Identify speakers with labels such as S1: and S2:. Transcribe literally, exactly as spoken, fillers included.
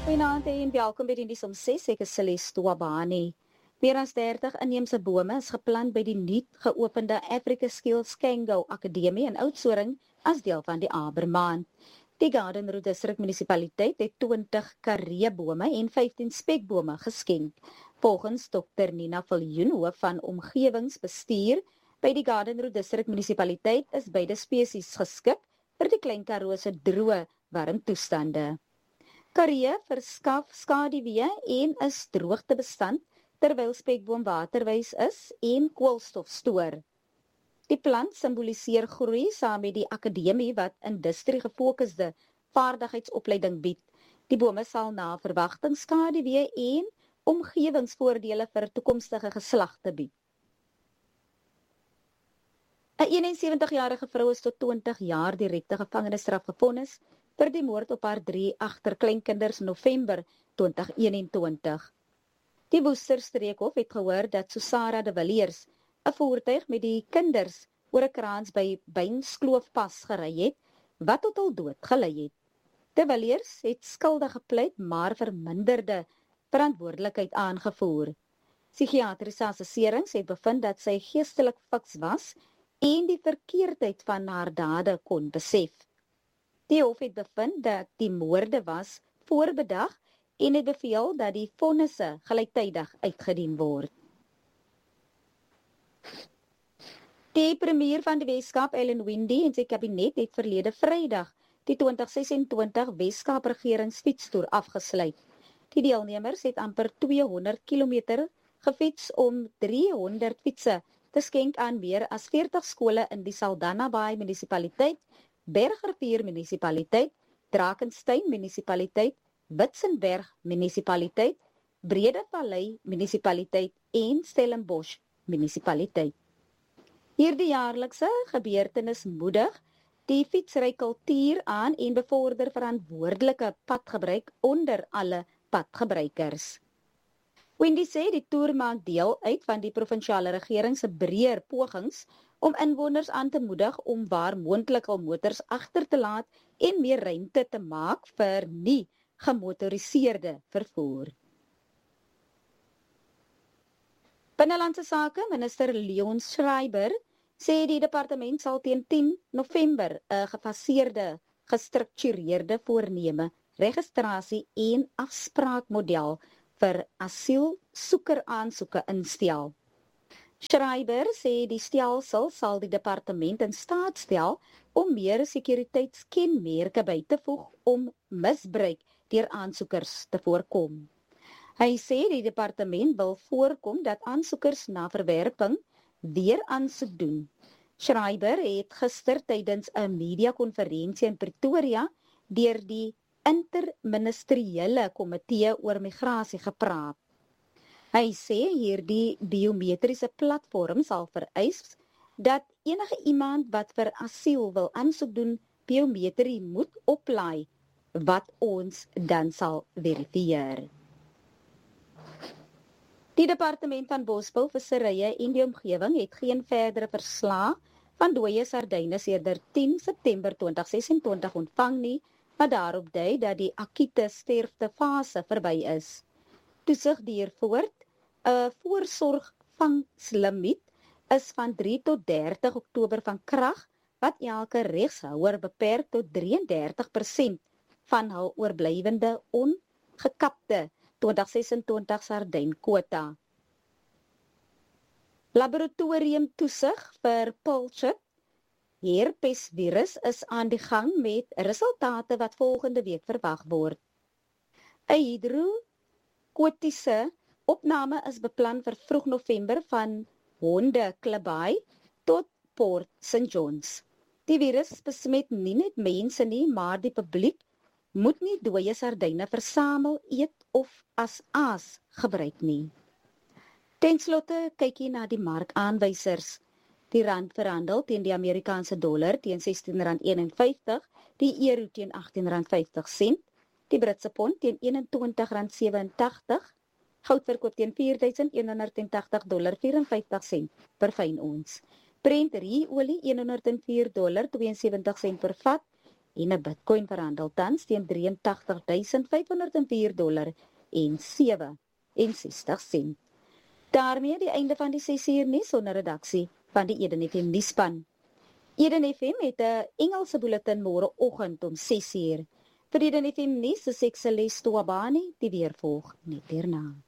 S1: Goeienaand en welkom by die nuus om ses. Ek is Celeste Twabani. Meer as dertig inheemse bome is geplant by die nuut geopende Africa Skills Kango Akademie in Oudtshoorn as deel van die Abermaand. Die Garden Route District Munisipaliteit het twintig kareebome en vyftien spekbome geskenk. Volgens dokter Nina Viljoen, hoof van omgewingsbestuur by die Garden Route District Munisipaliteit, is beide spesies geskik vir die Klein Karoo se droë warm toestande. Karee verskaf skaduwee en is droogtebestand, terwyl spekboom waterwys is en koolstof stoor. Die plant simboliseer groei saam met die akademie wat industrie gefokusde vaardigheidsopleiding bied. Die bome sal na verwagting skaduwee en omgewingsvoordele vir toekomstige geslagte bied. 'n eenensewentigjarige vrou is tot twintig jaar direkte gevangenisstraf gevonnis vir die moord op haar drie agterkleinkinders in November twintig eenentwintig. Die Woesterstreekhof het gehoor dat Susara de Villiers 'n voertuig met die kinders oor 'n kraans by Beinskloofpas gery het, wat tot hul dood gelei het. De Villiers het skuldig gepleit, maar verminderde verantwoordelikheid aangevoer. Psigiatriese assesserings het bevind dat sy geestelik fiks was en die verkeerdheid van haar dade kon besef. Die hof het bevind dat die moorde was voorbedag en het beveel dat die vonnisse gelyktydig uitgedien word. Die premier van die Weskaap, Ellen Windey, en sy kabinet het verlede Vrydag die twintig sesentwintig Weskaap regeringsfietstoer afgesluit. Die deelnemers het amper tweehonderd kilometer gefiets om driehonderd fietsse te skenk aan meer as veertig skole in die Saldanha Bay munisipaliteit, Bergrivier munisipaliteit, Drakensberg munisipaliteit, Witzenberg munisipaliteit, Bredevallei munisipaliteit en Stellenbosch munisipaliteit. Hierdie jaarlikse gebeurtenis moedig die fietsry kultuur aan en bevorder verantwoordelike padgebruik onder alle padgebruikers. Wendy sê die toer maak deel uit van die provinsiale regering se breër pogings om inwoners aan te moedig om waar moontlik hul motors agter te laat en meer ruimte te maak vir nie gemotoriseerde vervoer. Binnelandse Sake minister Leon Schreiber sê die departement sal teen tien November 'n gefaseerde, gestruktureerde voorneme, registrasie en afspraakmodel vir asielsoekeraansoeke instel. Schreiber sê die stelsel sal die departement in staat stel om meer sekuriteitskenmerke by te voeg om misbruik deur aansoekers te voorkom. Hy sê die departement wil voorkom dat aansoekers na verwerping weer aansoek doen. Schreiber het gister tydens 'n media-konferensie in Pretoria deur die interministeriële komitee oor migrasie gepraat. Hy sê hierdie biometriese platform sal vereis dat enige iemand wat vir asiel wil aansoek doen, biometrie moet oplaai, wat ons dan sal verifieer. Die departement van Bosbou, Visserye en die omgewing het geen verdere verslae van dooie sardyne sedert tien September twintig sesentwintig ontvang nie, wat daarop dui dat die akute sterftefase verby is. Toesig duur voort. 'n Voorsorgvangslimiet is van drie tot dertig Oktober van krag, wat elke regshouer beperk tot drieëndertig persent van hul oorblywende ongekapte twintig sesentwintig sardynkwota. Laboratorium toesig vir Pulchit herpesvirus is aan die gang met resultate wat volgende week verwag word. 'n hidrokotiese opname is beplan vir vroeg November van Honde Klibai tot Port Saint Johns. Die virus besmet nie net mense nie, maar die publiek moet nie dooie sardyne versamel, eet of as aas gebruik nie. Ten slotte kyk jy na die markaanwysers. Die rand verhandel teen die Amerikaanse dollar teen sestien rand eenenvyftig, die euro teen agttien rand vyftig sent, die Britse pond teen eenentwintig rand sewentig, goud verkoop teen vier duisend een honderd en tagtig dollar vyfenvyftig sent per fyn ons. Brent ruolie een honderd en vier dollar tweeënsewentig sent per vat en 'n Bitcoin verhandel tans teen drie agt duisend vyf honderd en vier dollar en sewe en sestig sent. Daarmee die einde van die ses uur nuus onder redaksie van die Eden F M nuusspan. Eden F M het 'n Engelse bulletin môreoggend om ses uur. Vir Eden F M nuus is ek Celeste Wabani, die weer volg net hierna.